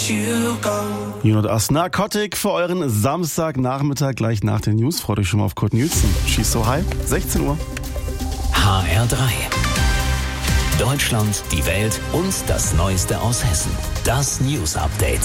Junot As Narcotic für euren Samstagnachmittag gleich nach den News. Freut euch schon mal auf Kurt Nielsen. She's So High, 16 Uhr. HR3. Deutschland, die Welt und das Neueste aus Hessen. Das News Update.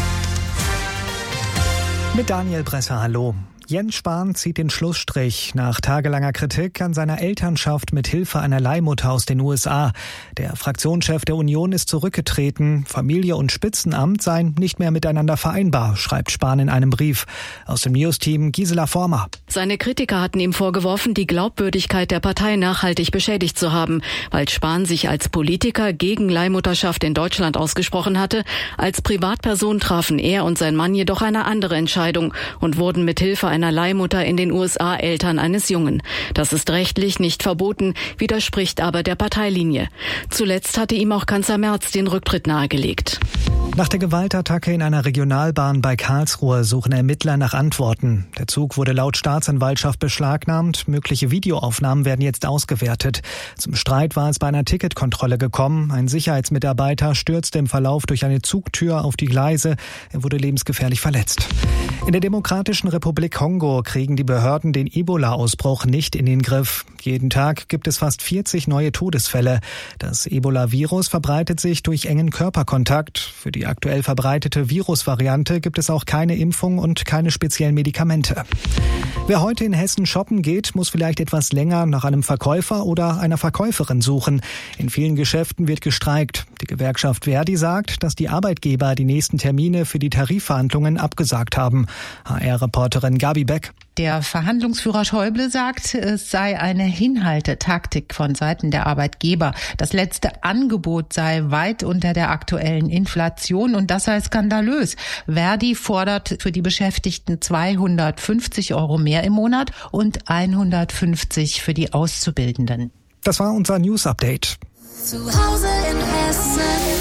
Mit Daniel Bresser, hallo. Jens Spahn zieht den Schlussstrich nach tagelanger Kritik an seiner Elternschaft mit Hilfe einer Leihmutter aus den USA. Der Fraktionschef der Union ist zurückgetreten. Familie und Spitzenamt seien nicht mehr miteinander vereinbar, schreibt Spahn in einem Brief. Aus dem News-Team Gisela Former. Seine Kritiker hatten ihm vorgeworfen, die Glaubwürdigkeit der Partei nachhaltig beschädigt zu haben, weil Spahn sich als Politiker gegen Leihmutterschaft in Deutschland ausgesprochen hatte. Als Privatperson trafen er und sein Mann jedoch eine andere Entscheidung und wurden mit Hilfe einer Leihmutter in den USA Eltern eines Jungen. Das ist rechtlich nicht verboten, widerspricht aber der Parteilinie. Zuletzt hatte ihm auch Kanzler Merz den Rücktritt nahegelegt. Nach der Gewaltattacke in einer Regionalbahn bei Karlsruhe suchen Ermittler nach Antworten. Der Zug wurde laut Staatsanwaltschaft beschlagnahmt. Mögliche Videoaufnahmen werden jetzt ausgewertet. Zum Streit war es bei einer Ticketkontrolle gekommen. Ein Sicherheitsmitarbeiter stürzte im Verlauf durch eine Zugtür auf die Gleise. Er wurde lebensgefährlich verletzt. In der Demokratischen Republik Kongo kriegen die Behörden den Ebola-Ausbruch nicht in den Griff. Jeden Tag gibt es fast 40 neue Todesfälle. Das Ebola-Virus verbreitet sich durch engen Körperkontakt. Für die aktuell verbreitete Virusvariante gibt es auch keine Impfung und keine speziellen Medikamente. Wer heute in Hessen shoppen geht, muss vielleicht etwas länger nach einem Verkäufer oder einer Verkäuferin suchen. In vielen Geschäften wird gestreikt. Die Gewerkschaft Verdi sagt, dass die Arbeitgeber die nächsten Termine für die Tarifverhandlungen abgesagt haben. HR-Reporterin Gabi Beck. Der Verhandlungsführer Schäuble sagt, es sei eine Hinhaltetaktik von Seiten der Arbeitgeber. Das letzte Angebot sei weit unter der aktuellen Inflation und das sei skandalös. Verdi fordert für die Beschäftigten 250 € mehr im Monat und 150 für die Auszubildenden. Das war unser News Update. Zu Hause in Hessen.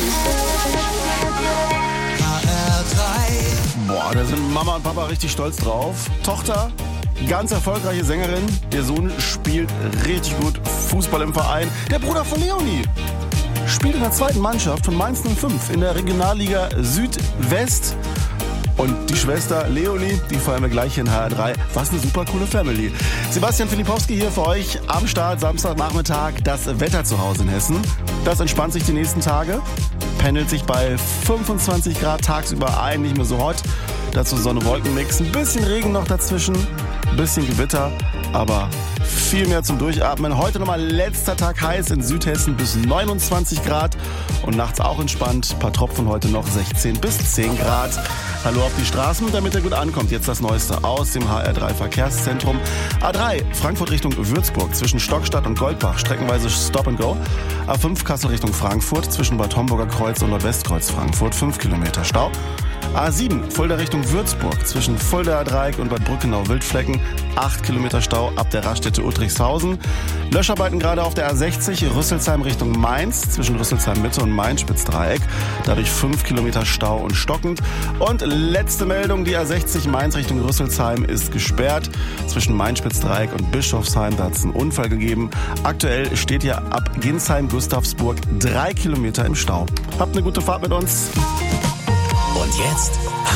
Boah, da sind Mama und Papa richtig stolz drauf. Tochter, ganz erfolgreiche Sängerin. Der Sohn spielt richtig gut Fußball im Verein. Der Bruder von Leonie spielt in der zweiten Mannschaft von Mainz 05 in der Regionalliga Südwest. Und die Schwester Leonie, die feiern wir gleich hier in HR3. Was eine super coole Family. Sebastian Filipowski hier für euch am Start, Samstagnachmittag. Das Wetter zu Hause in Hessen. Das entspannt sich die nächsten Tage. Pendelt sich bei 25 Grad tagsüber ein, nicht mehr so hot. Dazu Sonne-Wolken-Mix, ein bisschen Regen noch dazwischen, ein bisschen Gewitter, aber viel mehr zum Durchatmen. Heute nochmal letzter Tag heiß in Südhessen bis 29 Grad und nachts auch entspannt. Ein paar Tropfen heute noch 16 bis 10 Grad. Hallo auf die Straßen, damit er gut ankommt. Jetzt das Neueste aus dem HR3 Verkehrszentrum. A3 Frankfurt Richtung Würzburg zwischen Stockstadt und Goldbach streckenweise Stop and Go. A5 Kassel Richtung Frankfurt zwischen Bad Homburger Kreuz und Nordwestkreuz Frankfurt 5 Kilometer Stau. A7 Fulda Richtung Würzburg zwischen Fuldaer Dreieck und Bad Brückenau-Wildflecken 8 Kilometer Stau ab der Raststätte Uttrichshausen. Löscharbeiten gerade auf der A60 Rüsselsheim Richtung Mainz zwischen Rüsselsheim Mitte und Mainz-Spitzdreieck. Dadurch 5 Kilometer Stau und stockend. Und letzte Meldung, die A60 Mainz Richtung Rüsselsheim ist gesperrt. Zwischen Mainz-Spitzdreieck und Bischofsheim, da hat es einen Unfall gegeben. Aktuell steht hier ab Ginsheim-Gustavsburg 3 Kilometer im Stau. Habt eine gute Fahrt mit uns. Und jetzt